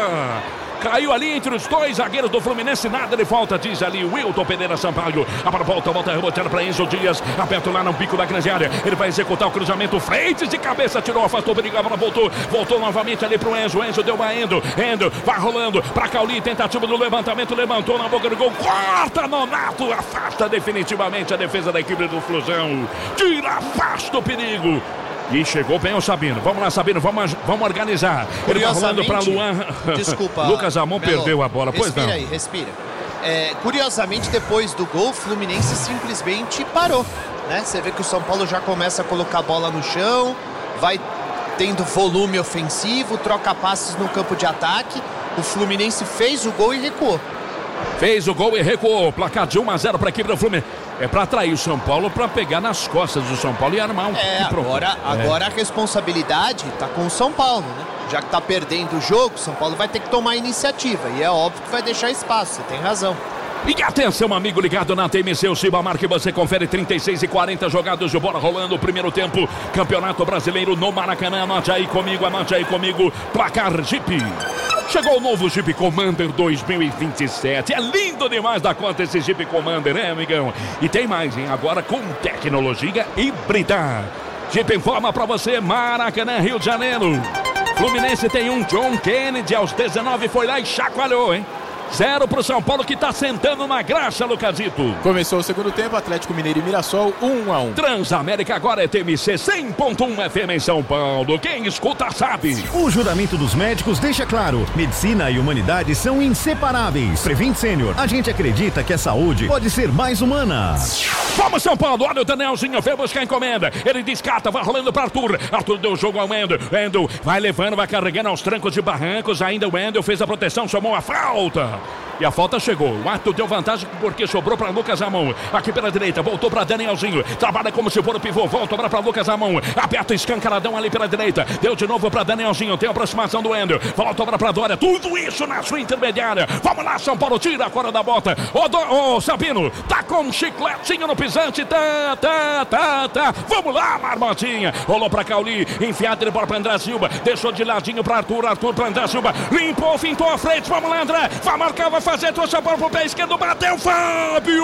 caiu ali entre os dois zagueiros do Fluminense, nada de falta, diz ali o Wilton Pereira Sampaio, a bola volta, volta rebotando pra Enzo Dias, aperta lá no pico da grande área, ele vai executar o cruzamento, Freitas de cabeça, tirou, afastou, perigo, a bola voltou, voltou novamente ali pro Enzo, Enzo deu uma Endo, Endo, vai rolando pra Cauli, tentativa do levantamento, levantou na boca do gol, corta Nonato, afasta definitivamente a defesa da equipe do Flusão, tira, afasta o perigo. E chegou bem o Sabino. Vamos lá, Sabino, vamos, vamos organizar. Ele vai rolando para Luan. Desculpa. Lucas Amon Melo, perdeu a bola, pois respira não. Respira aí, respira. É, curiosamente, depois do gol, o Fluminense simplesmente parou. Né? Você vê que o São Paulo já começa a colocar a bola no chão, vai tendo volume ofensivo, troca passes no campo de ataque. O Fluminense fez o gol e recuou. Fez o gol e recuou. Placar de um a zero para a equipe do Fluminense. É para atrair o São Paulo, para pegar nas costas do São Paulo e armar um. É, agora, agora é. a responsabilidade está com o São Paulo, né? Já que está perdendo o jogo, o São Paulo vai ter que tomar a iniciativa. E é óbvio que vai deixar espaço, você tem razão. E atenção, amigo ligado na T M C, o Cibamar, que você confere trinta e seis e quarenta jogadas de bola rolando o primeiro tempo. Campeonato Brasileiro no Maracanã. Anote aí comigo, anote aí comigo. Placar Jeep. Chegou o novo Jeep Commander dois mil e vinte e sete. É lindo demais da conta esse Jeep Commander, né, amigão? E tem mais, hein? Agora com tecnologia híbrida. Jeep informa pra você, Maracanã, Rio de Janeiro. Fluminense tem um John Kennedy aos dezenove, foi lá e chacoalhou, hein? Zero pro São Paulo, que tá sentando na graxa, Lucasito. Começou o segundo tempo, Atlético Mineiro e Mirassol, um a um. Transamérica agora é T M C cem ponto um F M em São Paulo. Quem escuta sabe. O juramento dos médicos deixa claro: medicina e humanidade são inseparáveis. Prevent Sênior, a gente acredita que a saúde pode ser mais humana. Vamos, São Paulo, olha o Danielzinho, veio buscar a encomenda. Ele descarta, vai rolando para Arthur. Arthur deu o jogo ao Wendel. Wendel vai levando, vai carregando aos trancos de barrancos. Ainda o Wendel fez a proteção, chamou a falta. E a falta chegou. O Arthur deu vantagem porque sobrou para Lucas Amon. Aqui pela direita, voltou para Danielzinho. Trabalha como se for o pivô. Volta para Lucas Amon. Aperta escancaradão ali pela direita. Deu de novo para Danielzinho. Tem a aproximação do Wendel. Voltou para Dória. Tudo isso na sua intermediária. Vamos lá, São Paulo. Tira a cora da bota. Ô, Do... Ô Sabino. Tá com um chicletinho no pisante. Tá, tá, tá, tá. Vamos lá, Marmotinha. Rolou para Cauli. Enfiado de bola para André Silva. Deixou de ladinho para Arthur. Arthur para André Silva. Limpou, fintou a frente. Vamos lá, André. Vai marcar, vai fazer, trouxe a bola pro pé esquerdo, bateu, Fábio!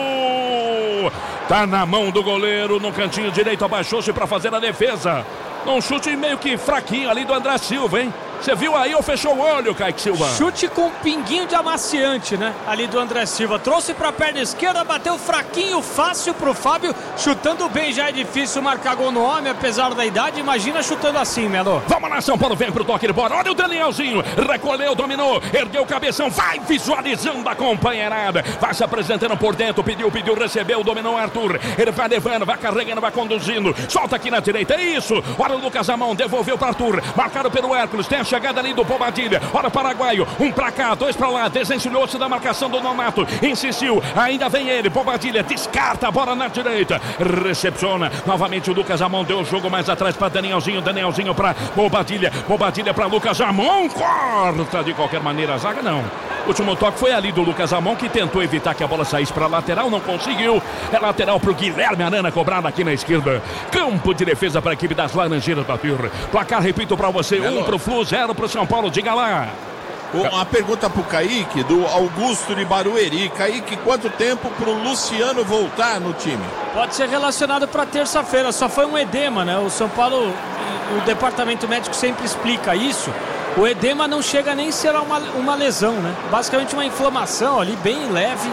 Tá na mão do goleiro, no cantinho direito, abaixou-se para fazer a defesa. Um chute meio que fraquinho ali do André Silva, hein? Você viu aí ou fechou o olho, Kaique Silva? Chute com um pinguinho de amaciante, né? Ali do André Silva. Trouxe pra perna esquerda, bateu fraquinho, fácil pro Fábio. Chutando bem, já é difícil marcar gol no homem, apesar da idade. Imagina chutando assim, Melo. Vamos lá, São Paulo, vem pro toque de bola. Olha o Danielzinho, recolheu, dominou, ergueu o cabeção, vai visualizando a companheirada. Vai se apresentando por dentro, pediu, pediu, recebeu, dominou o Arthur. Ele vai levando, vai carregando, vai conduzindo. Solta aqui na direita, é isso. Olha o Lucas Amon, devolveu para Arthur. Marcado pelo Hércules, tem a chegada ali do Bobadilha. Olha o paraguaio, um pra cá, dois pra lá, desencilhou-se da marcação do Nonato, insistiu, ainda vem ele, Bobadilha, descarta a bola na direita, recepciona, novamente o Lucas Ramon, deu o jogo mais atrás pra Danielzinho, Danielzinho pra Bobadilha, Bobadilha pra Lucas Ramon, corta de qualquer maneira a zaga, não. O último toque foi ali do Lucas Ramon, que tentou evitar que a bola saísse para lateral, não conseguiu. É lateral para o Guilherme Arana, cobrado aqui na esquerda. Campo de defesa para a equipe das Laranjeiras bater. Placar, repito para você, um para o Flu, zero para o São Paulo, diga lá. Uma pergunta para o Kaique, do Augusto de Barueri. Kaique, quanto tempo para o Luciano voltar no time? Pode ser relacionado para terça-feira, só foi um edema, né? O São Paulo, o departamento médico sempre explica isso. O edema não chega nem a ser uma, uma lesão, né? Basicamente uma inflamação ali bem leve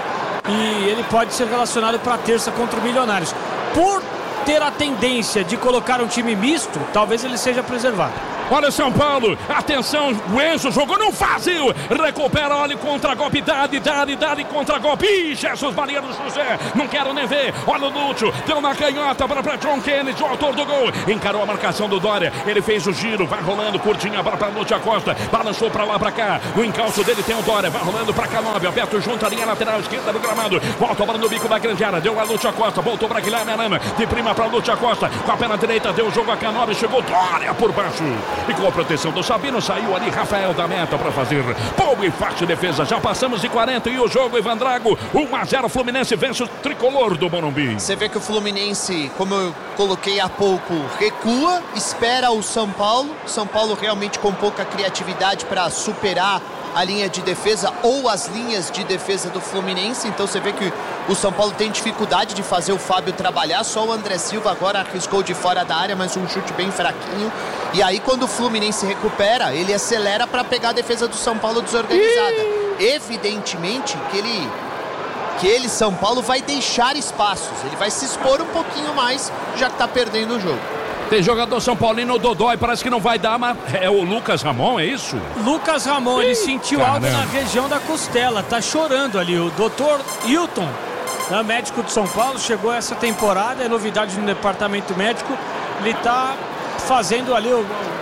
e ele pode ser relacionado para terça contra o Milionários. Por ter a tendência de colocar um time misto, talvez ele seja preservado. Olha o São Paulo, atenção, o Enzo jogou no vazio, recupera, olha o contra-golpe, Dade, Dade, Dade, contra-golpe, Ih, Jesus Maria do José, não quero nem ver, olha o Lúcio, deu na canhota para, para John Kennedy, o autor do gol, encarou a marcação do Dória, ele fez o giro, vai rolando, curtinha, bola para Lúcio Acosta, balançou para lá, para cá, o encalço dele tem o Dória, vai rolando para Canóbio, aberto junto a linha lateral esquerda do gramado, volta a bola no bico da grande área, deu a Lúcio Acosta, voltou para Guilherme Arana, de prima para Lúcio Acosta, com a perna direita, deu o jogo a Canóbio, chegou Dória por baixo. E com a proteção do Sabino, saiu ali Rafael da meta para fazer boa e fácil defesa. Já passamos de quarenta e o jogo, Ivan Drago, um a zero, Fluminense vence o tricolor do Morumbi. Você vê que o Fluminense, como eu coloquei há pouco, recua, espera o São Paulo. São Paulo realmente com pouca criatividade para superar a linha de defesa ou as linhas de defesa do Fluminense. Então você vê que o São Paulo tem dificuldade de fazer o Fábio trabalhar. Só o André Silva agora arriscou de fora da área, mas um chute bem fraquinho. E aí quando o Fluminense recupera, ele acelera para pegar a defesa do São Paulo desorganizada. Evidentemente que ele, que ele, São Paulo, vai deixar espaços. Ele vai se expor um pouquinho mais, já que está perdendo o jogo. Tem jogador São Paulino, o Dodói, parece que não vai dar, mas é o Lucas Ramon, é isso? Lucas Ramon, ele sentiu caramba. algo na região da costela, tá chorando ali. O doutor Hilton, né, médico de São Paulo, chegou essa temporada, é novidade no departamento médico. Ele tá fazendo ali o,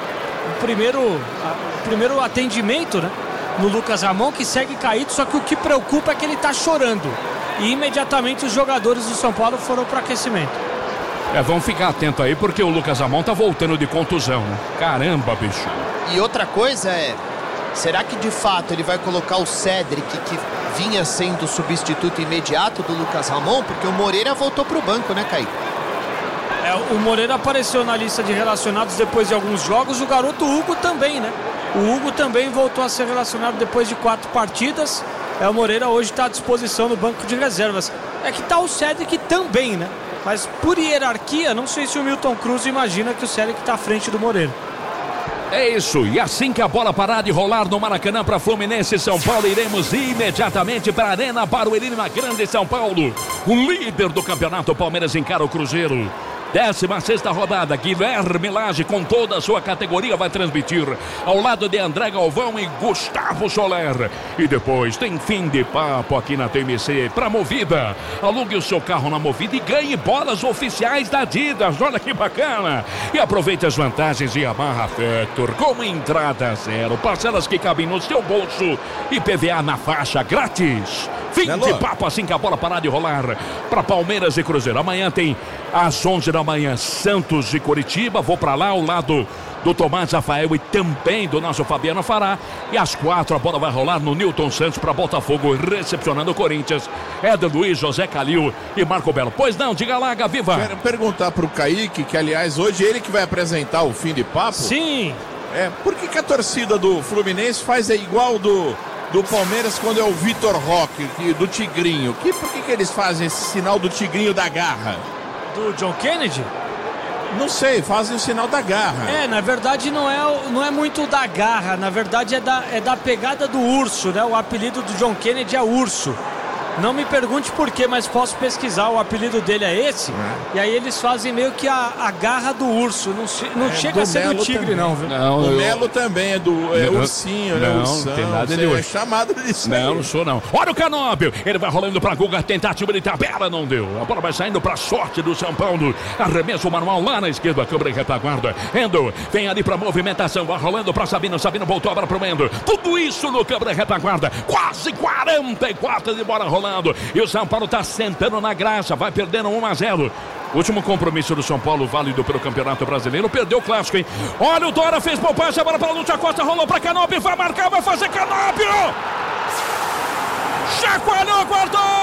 o, primeiro, a, o primeiro atendimento, né, no Lucas Ramon, que segue caído, só que o que preocupa é que ele tá chorando. E imediatamente os jogadores do São Paulo foram para aquecimento. É, vamos ficar atento aí, porque o Lucas Ramon tá voltando de contusão, né? Caramba, bicho. E outra coisa é, será que de fato ele vai colocar o Cedric, que vinha sendo o substituto imediato do Lucas Ramon? Porque o Moreira voltou pro banco, né, Kaique? É, o Moreira apareceu na lista de relacionados depois de alguns jogos, o garoto Hugo também, né? O Hugo também voltou a ser relacionado depois de quatro partidas. É, o Moreira hoje está à disposição no banco de reservas. É que tá o Cedric também, né? Mas por hierarquia, não sei se o Milton Cruz imagina que o Cedric está à frente do Moreira. É isso, e assim que a bola parar de rolar no Maracanã para Fluminense e São Paulo, iremos imediatamente para a Arena Barueri, na Grande São Paulo. O líder do campeonato, Palmeiras, encara o Cruzeiro. décima sexta rodada, Guilherme Lage, com toda a sua categoria, vai transmitir ao lado de André Galvão e Gustavo Soler. E depois tem fim de papo aqui na T M C para Movida. Alugue o seu carro na Movida e ganhe bolas oficiais da Adidas. Olha que bacana! E aproveite as vantagens de Yamaha Factor, com entrada zero, parcelas que cabem no seu bolso e P V A na faixa grátis. Fim Alô. de papo assim que a bola parar de rolar para Palmeiras e Cruzeiro. Amanhã tem às onze da manhã Santos e Coritiba. Vou para lá ao lado do Tomás Rafael e também do nosso Fabiano Fará. E às quatro a bola vai rolar no Newton Santos para Botafogo, recepcionando o Corinthians. Éder Luiz, José Calil e Marco Belo. Pois não, diga lá, Gaviva. Quero perguntar para o Kaique, que aliás hoje ele que vai apresentar o fim de papo. Sim. É, por que, que a torcida do Fluminense faz é igual do... do Palmeiras quando é o Vitor Roque, que, do Tigrinho? Que, por que, que eles fazem esse sinal do Tigrinho da garra? Do John Kennedy? Não sei, fazem o sinal da garra. É, na verdade não é, não é muito da garra, na verdade é da, é da pegada do urso, né? O apelido do John Kennedy é urso. Não me pergunte por quê, mas posso pesquisar. O apelido dele é esse. É. E aí eles fazem meio que a, a garra do urso. Não, não é, chega a ser do tigre, também. não, viu? Não, o eu... Melo também é do é, não, ursinho, não, né? Ursão, não tem nada de urso. É chamado disso. Não, aí. não sou não. Olha o Canóbio. Ele vai rolando pra Guga. Tentativa de tabela, não deu. A bola vai saindo pra sorte do São Paulo. Arremesso manual lá na esquerda. Câmara em retaguarda. Endo vem ali pra movimentação. Vai rolando pra Sabino. Sabino voltou agora pro Endo. Tudo isso no câmara em retaguarda. Quase quarenta e quatro de bola rolando. E o São Paulo tá sentando na graça. Vai perdendo um a zero. Último compromisso do São Paulo, válido pelo Campeonato Brasileiro. Perdeu o clássico, hein? Olha o Dora, fez poupagem, agora para o Lúcio Acosta, rolou para Canóbio, vai marcar, vai fazer Canóbio! Chacoalhou, guardou!